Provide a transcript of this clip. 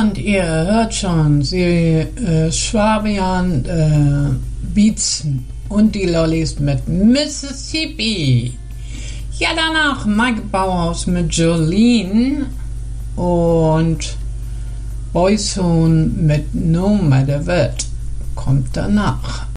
Und ihr hört schon, Schwabian Beats und die Lollis mit Mississippi. Ja, danach Mike Bauhaus mit Jolene und Boyzone mit No Matter What kommt danach.